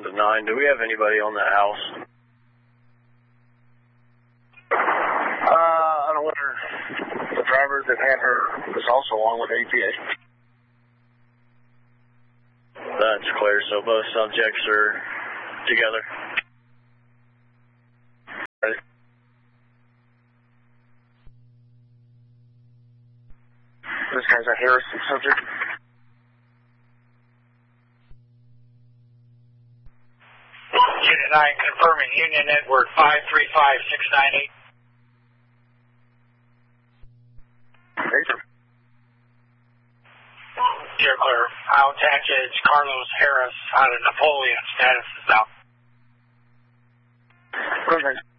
7 to 9. Do we have anybody on that house? Unaware. The driver that had her was also along with APA. That's clear, so both subjects are together. This guy's a Harrison subject. Unit 9 confirming Union Edward 535698. You're clear. Out package Carlos Harris out of Napoleon. Status is out. Perfect.